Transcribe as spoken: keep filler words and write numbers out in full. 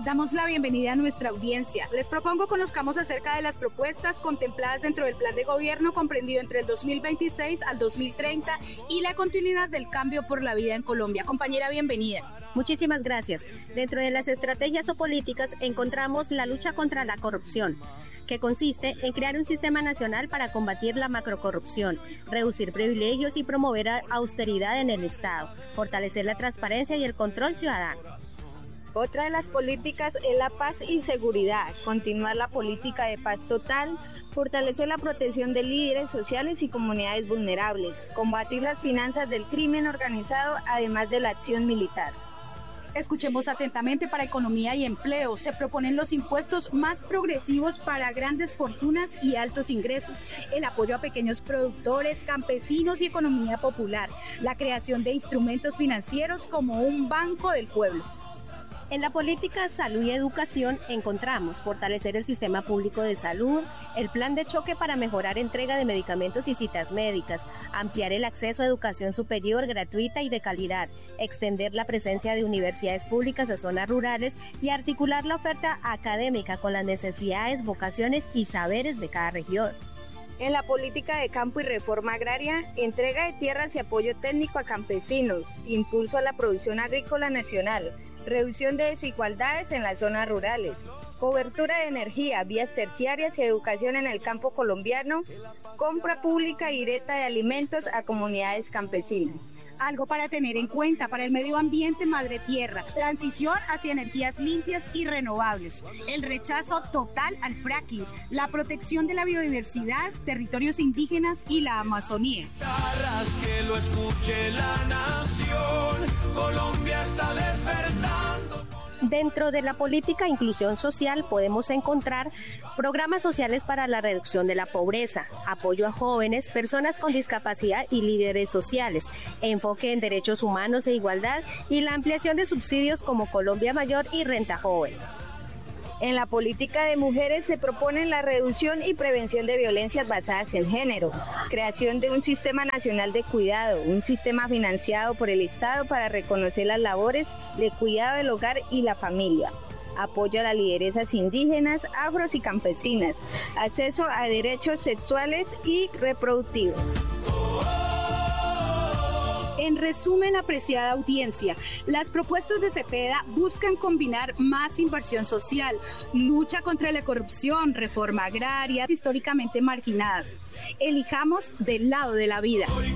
Damos la bienvenida a nuestra audiencia. Les propongo conozcamos acerca de las propuestas contempladas dentro del plan de gobierno comprendido entre el dos mil veintiséis al dos mil treinta y la continuidad del cambio por la vida en Colombia. Compañera, bienvenida. Muchísimas gracias. Dentro de las estrategias o políticas encontramos la lucha contra la corrupción, que consiste en crear un sistema nacional para combatir la macrocorrupción, reducir privilegios y promover austeridad en el Estado, fortalecer la transparencia y el control ciudadano. Otra de las políticas es la paz y seguridad, continuar la política de paz total, fortalecer la protección de líderes sociales y comunidades vulnerables, combatir las finanzas del crimen organizado, además de la acción militar. Escuchemos atentamente. Para economía y empleo. Se proponen los impuestos más progresivos para grandes fortunas y altos ingresos, el apoyo a pequeños productores, campesinos y economía popular, la creación de instrumentos financieros como un banco del pueblo. En la política salud y educación encontramos fortalecer el sistema público de salud, el plan de choque para mejorar entrega de medicamentos y citas médicas, ampliar el acceso a educación superior gratuita y de calidad, extender la presencia de universidades públicas a zonas rurales y articular la oferta académica con las necesidades, vocaciones y saberes de cada región. En la política de campo y reforma agraria, entrega de tierras y apoyo técnico a campesinos, impulso a la producción agrícola nacional, reducción de desigualdades en las zonas rurales, cobertura de energía, vías terciarias y educación en el campo colombiano, compra pública directa de alimentos a comunidades campesinas. Algo para tener en cuenta para el medio ambiente, madre tierra, transición hacia energías limpias y renovables, el rechazo total al fracking, la protección de la biodiversidad, territorios indígenas y la Amazonía. Que lo escuche la nación, Colombia está despertando. Dentro de la política de inclusión social podemos encontrar programas sociales para la reducción de la pobreza, apoyo a jóvenes, personas con discapacidad y líderes sociales, enfoque en derechos humanos e igualdad y la ampliación de subsidios como Colombia Mayor y Renta Joven. En la política de mujeres se propone la reducción y prevención de violencias basadas en género, creación de un sistema nacional de cuidado, un sistema financiado por el Estado para reconocer las labores de cuidado del hogar y la familia, apoyo a las lideresas indígenas, afros y campesinas, acceso a derechos sexuales y reproductivos. En resumen, apreciada audiencia, las propuestas de Cepeda buscan combinar más inversión social, lucha contra la corrupción, reforma agraria, históricamente marginadas. Elijamos del lado de la vida.